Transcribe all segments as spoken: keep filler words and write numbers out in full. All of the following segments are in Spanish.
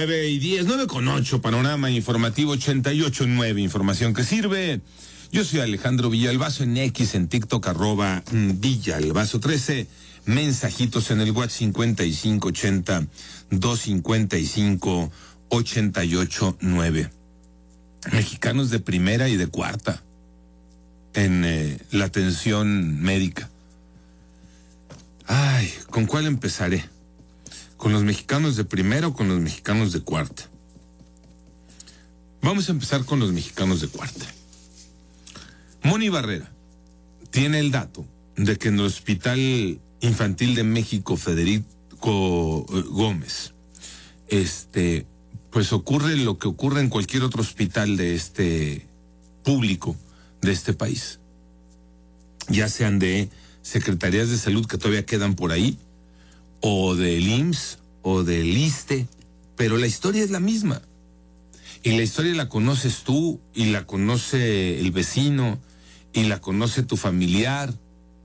Nueve y diez, nueve con ocho, panorama informativo ochenta y ocho nueve, información que sirve. Yo soy Alejandro Villalbazo, en X, en TikTok, arroba Villalbazo trece, mensajitos en el WhatsApp cincuenta y cinco ochenta, doscientos cincuenta y cinco, ochenta y ocho nueve. Mexicanos de primera y de cuarta en eh, la atención médica. Ay, ¿con cuál empezaré? ¿Con los mexicanos de primera o con los mexicanos de cuarta? Vamos a empezar con los mexicanos de cuarta. Moni Barrera tiene el dato de que en el Hospital Infantil de México Federico Gómez, este, pues ocurre lo que ocurre en cualquier otro hospital de este público de este país, ya sean de secretarías de salud que todavía quedan por ahí, o del I M S S, o del ISSSTE, pero la historia es la misma. Y la historia la conoces tú, y la conoce el vecino, y la conoce tu familiar.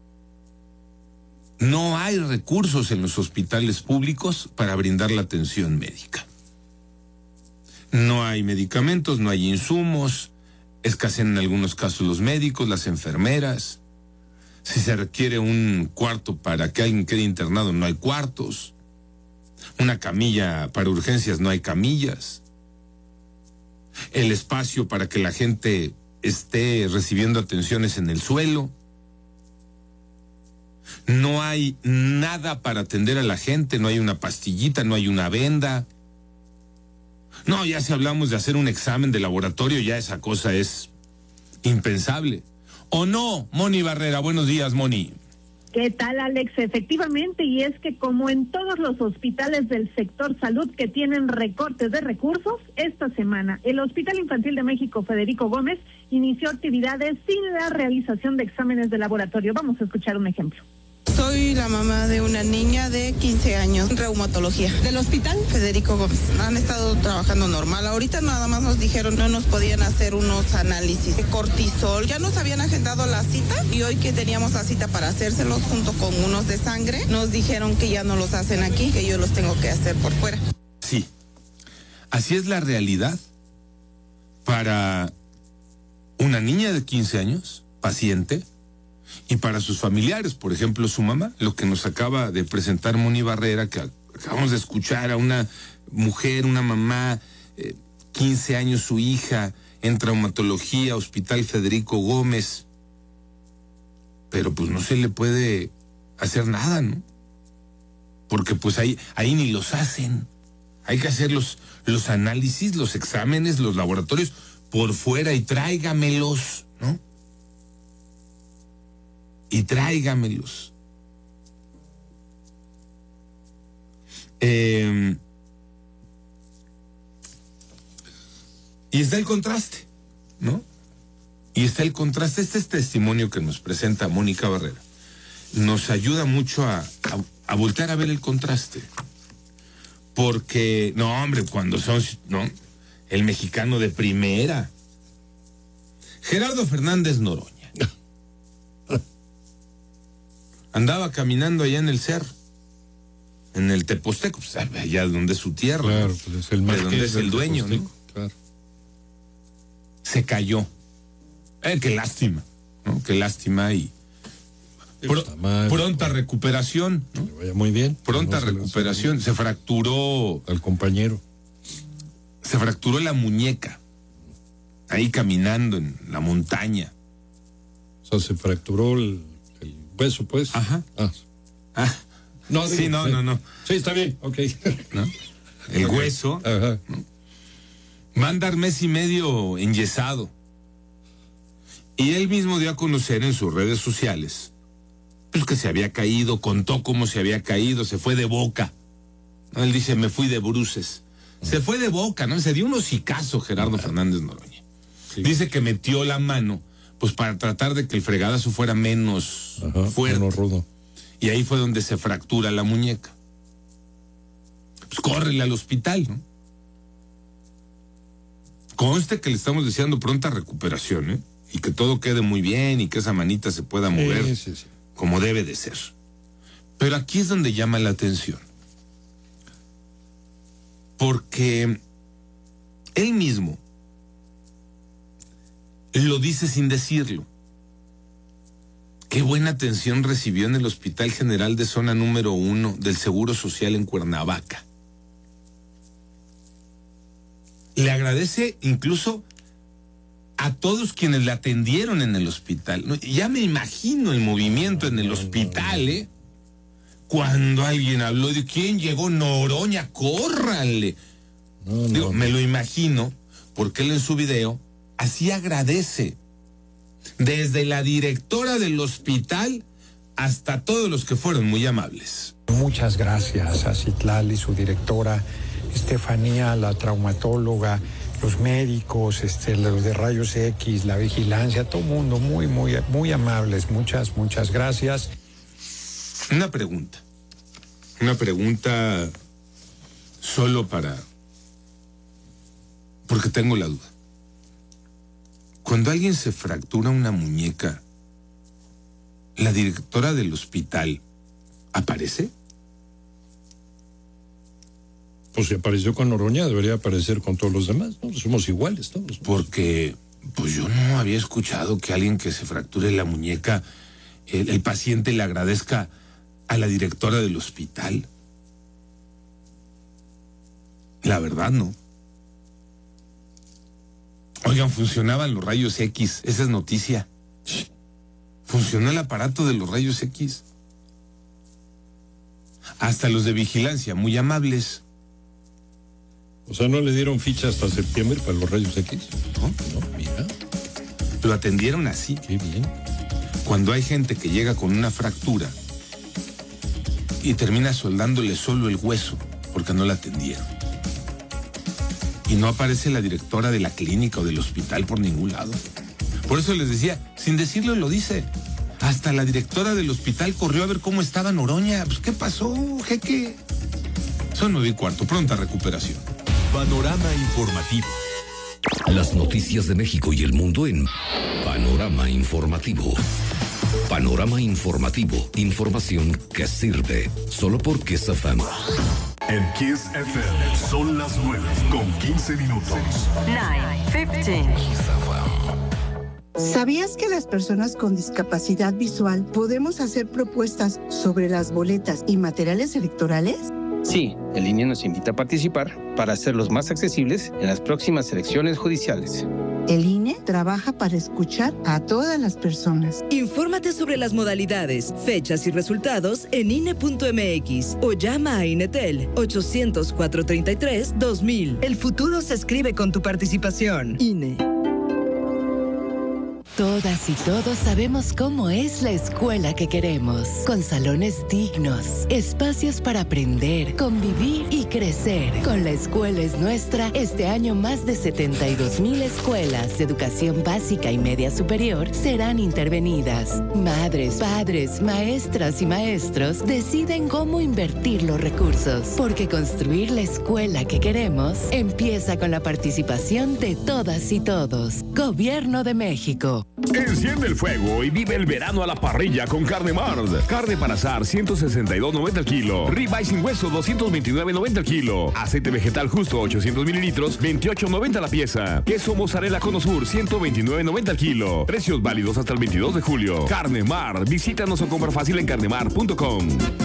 No hay recursos en los hospitales públicos para brindar la atención médica. No hay medicamentos, no hay insumos, escasean en algunos casos los médicos, las enfermeras. Si se requiere un cuarto para que alguien quede internado, no hay cuartos. Una camilla para urgencias, no hay camillas. El espacio para que la gente esté recibiendo atenciones en el suelo. No hay nada para atender a la gente, no hay una pastillita, no hay una venda. No, ya si hablamos de hacer un examen de laboratorio, ya esa cosa es impensable. ¿O no, Moni Barrera? Buenos días, Moni. ¿Qué tal, Alex? Efectivamente, y es que como en todos los hospitales del sector salud que tienen recortes de recursos, esta semana el Hospital Infantil de México Federico Gómez inició actividades sin la realización de exámenes de laboratorio. Vamos a escuchar un ejemplo. Soy la mamá de una niña de quince años, reumatología. ¿Del hospital? Federico Gómez. Han estado trabajando normal. Ahorita nada más nos dijeron no nos podían hacer unos análisis de cortisol. Ya nos habían agendado la cita y hoy que teníamos la cita para hacérselos junto con unos de sangre, nos dijeron que ya no los hacen aquí, que yo los tengo que hacer por fuera. Sí, así es la realidad para una niña de quince años, paciente, y para sus familiares, por ejemplo, su mamá, lo que nos acaba de presentar Moni Barrera, que acabamos de escuchar a una mujer, una mamá, eh, quince años, su hija, en traumatología, Hospital Federico Gómez, pero pues no se le puede hacer nada, ¿no? Porque pues ahí, ahí ni los hacen. Hay que hacer los, los análisis, los exámenes, los laboratorios por fuera y tráigamelos, ¿no? Y tráigamelos. Eh, y está el contraste, ¿no? Y está el contraste. Este es testimonio que nos presenta Mónica Barrera. Nos ayuda mucho a, a, a voltear a ver el contraste. Porque, no, hombre, cuando son, ¿no? El mexicano de primera. Gerardo Fernández Noroña. Andaba caminando allá en el cerro, en el Teposteco, pues allá donde es su tierra, claro, pues es el de donde es el dueño, ¿no? Claro. Se cayó. Eh, qué lástima, ¿no? Qué lástima y pro, mal, pronta bueno. recuperación, ¿no? Que vaya muy bien. Pronta no se recuperación. Se fracturó al compañero. Se fracturó la muñeca, ahí caminando en la montaña. O sea, se fracturó el hueso, pues. Ajá. Ah. Ah. No, sí, no, sí. no, no. Sí, está bien, ok. ¿No? El hueso. Ajá. ¿No? Va a andar mes y medio enyesado. Y él mismo dio a conocer en sus redes sociales, pues que se había caído, contó cómo se había caído, se fue de boca. ¿No? Él dice, me fui de bruces. Se fue de boca, ¿no? Se dio un hocicazo Gerardo Fernández Noroña. Sí. Dice que metió la mano pues para tratar de que el fregadazo fuera menos Ajá, fuerte. Menos rudo. Y ahí fue donde se fractura la muñeca. Pues córrele al hospital, ¿no? Conste que le estamos deseando pronta recuperación, ¿eh? Y que todo quede muy bien y que esa manita se pueda mover sí, sí, sí. como debe de ser. Pero aquí es donde llama la atención. porque él mismo lo dice sin decirlo. Qué buena atención recibió en el Hospital General de Zona número uno del Seguro Social en Cuernavaca. Le agradece incluso a todos quienes le atendieron en el hospital. Ya me imagino el movimiento en el hospital, ¿eh? Cuando alguien habló de quién llegó, Noroña, córranle. No, no, Digo, no. Me lo imagino, porque él en su video así agradece. Desde la directora del hospital hasta todos los que fueron muy amables. Muchas gracias a Citlali, su directora, Estefanía, la traumatóloga, los médicos, este, los de rayos X, la vigilancia, todo el mundo muy, muy, muy amables. Muchas, muchas gracias. Una pregunta. Una pregunta solo para... porque tengo la duda. Cuando alguien se fractura una muñeca, ¿la directora del hospital aparece? Pues si apareció con Noroña, debería aparecer con todos los demás, ¿no? Somos iguales todos, ¿no? Porque, pues yo no había escuchado que alguien que se fracture la muñeca, el, el paciente le agradezca a la directora del hospital. La verdad, no. Oigan, funcionaban los rayos X, esa es noticia. Funcionó el aparato de los rayos X. Hasta los de vigilancia, muy amables. O sea, ¿no le dieron ficha hasta septiembre para los rayos X? No, no, mira. Lo atendieron así. Qué bien. Cuando hay gente que llega con una fractura y termina soldándole solo el hueso porque no la atendieron. Y no aparece la directora de la clínica o del hospital por ningún lado. Por eso les decía, sin decirlo lo dice. Hasta la directora del hospital corrió a ver cómo estaba Noroña. Pues, ¿qué pasó, jeque? Son nueve y cuarto, pronta recuperación. Panorama informativo. Las noticias de México y el mundo en Panorama Informativo. Panorama Informativo. Información que sirve. Solo por Kiss F M. En Kiss F M son las nueve con quince minutos. nueve, quince. ¿Sabías que las personas con discapacidad visual podemos hacer propuestas sobre las boletas y materiales electorales? Sí, el I N E nos invita a participar para hacerlos más accesibles en las próximas elecciones judiciales. El I N E trabaja para escuchar a todas las personas. Infórmate sobre las modalidades, fechas y resultados en I N E punto M X o llama a INETEL ochocientos, cuatrocientos treinta y tres, dos mil. El futuro se escribe con tu participación. I N E. Todas y todos sabemos cómo es la escuela que queremos, con salones dignos, espacios para aprender, convivir y crecer. Con La Escuela es Nuestra, este año más de setenta y dos mil escuelas de educación básica y media superior serán intervenidas. Madres, padres, maestras y maestros deciden cómo invertir los recursos, porque construir la escuela que queremos empieza con la participación de todas y todos. Gobierno de México. Enciende el fuego y vive el verano a la parrilla con Carne Mart. Carne para asar ciento sesenta y dos noventa el kilo. Ribeye sin hueso doscientos veintinueve noventa el kilo. Aceite vegetal justo ochocientos mililitros veintiocho noventa la pieza. Queso mozzarella Cono Sur ciento veintinueve noventa el kilo. Precios válidos hasta el veintidós de julio. Carne Mart. Visítanos o compra fácil en carnemart punto com.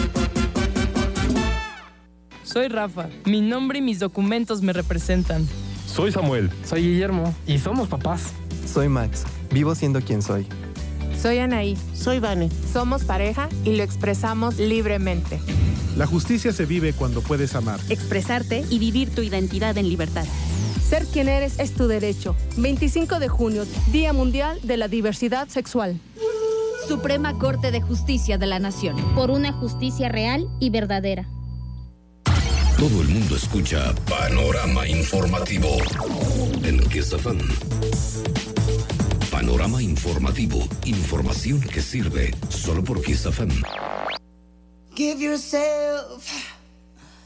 Soy Rafa. Mi nombre y mis documentos me representan. Soy Samuel. Soy Guillermo. Y somos papás. Soy Max. Vivo siendo quien soy. Soy Anaí. Soy Vane. Somos pareja y lo expresamos libremente. La justicia se vive cuando puedes amar, expresarte y vivir tu identidad en libertad. Ser quien eres es tu derecho. veinticinco de junio, Día Mundial de la Diversidad Sexual. Suprema Corte de Justicia de la Nación. Por una justicia real y verdadera. Todo el mundo escucha Panorama Informativo en Kiss F M. Panorama Informativo. Información que sirve solo por Kiss F M. Give yourself